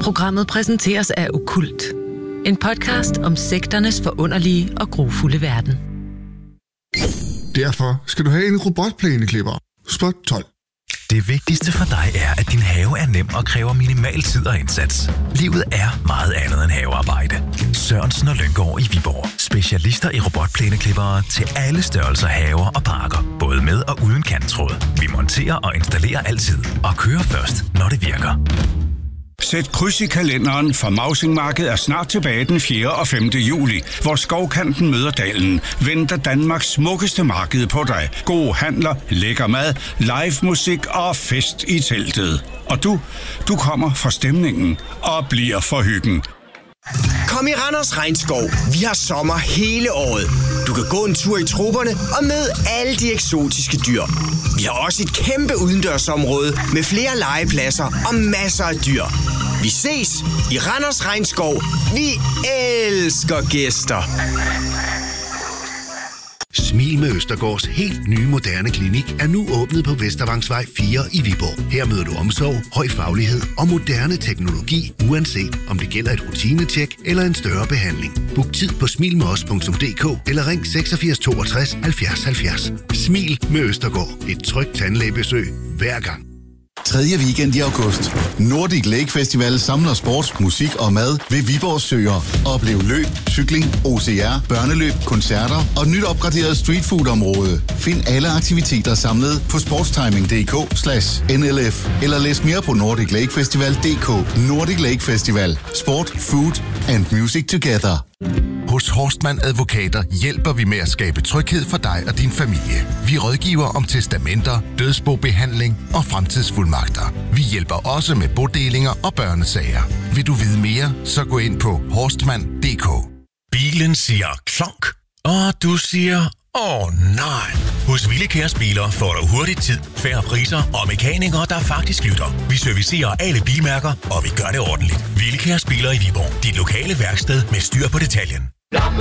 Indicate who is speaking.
Speaker 1: Programmet præsenteres af Okkult. En podcast om sekternes forunderlige og grufulde verden.
Speaker 2: Derfor skal du have en robotplæneklipper. Spot 12.
Speaker 3: Det vigtigste for dig er, at din have er nem og kræver minimal tid og indsats. Livet er meget andet end havearbejde. Sørensen og Lynggaard i Viborg. Specialister i robotplæneklippere til alle størrelser haver og parker. Både med og uden kanttråd. Vi monterer og installerer altid. Og kører først, når det virker.
Speaker 4: Sæt kryds i kalenderen, for Mausingmarkedet er snart tilbage den 4. og 5. juli, hvor Skovkanten møder Dalen. Venter Danmarks smukkeste marked på dig. Gode handler, lækker mad, live musik og fest i teltet. Og du kommer for stemningen og bliver for hyggen.
Speaker 5: Kom i Randers Regnskov. Vi har sommer hele året. Du kan gå en tur i troperne og møde alle de eksotiske dyr. Vi har også et kæmpe udendørsområde med flere legepladser og masser af dyr. Vi ses i Randers Regnskov. Vi elsker gæster.
Speaker 6: Smil med Østergaards helt nye moderne klinik er nu åbnet på Vestervangsvej 4 i Viborg. Her møder du omsorg, høj faglighed og moderne teknologi, uanset om det gælder et rutinetjek eller en større behandling. Book tid på smilmedos.dk eller ring 86 62 70 70. Smil med Østergaard. Et trygt tandlægebesøg hver gang.
Speaker 7: 3. weekend i august. Nordic Lake Festival samler sport, musik og mad ved Viborgs Søer. Oplev løb, cykling, OCR, børneløb, koncerter og et nyt opgraderet streetfood-område. Find alle aktiviteter samlet på sportstiming.dk/NLF eller læs mere på nordiclakefestival.dk. Nordic Lake Festival. Sport, food and music together.
Speaker 6: Hos Horstmann Advokater hjælper vi med at skabe tryghed for dig og din familie. Vi rådgiver om testamenter, dødsbobehandling og fremtidsfuldmagter. Vi hjælper også med bodelinger og børnesager. Vil du vide mere, så gå ind på horstmann.dk.
Speaker 3: Bilen siger klonk, og du siger nej. Hos Willekærs Biler får du hurtigt tid, færre priser og mekanikere, der faktisk lytter. Vi servicerer alle bilmærker, og vi gør det ordentligt. Willekærs Biler i Viborg. Dit lokale værksted med styr på detaljen.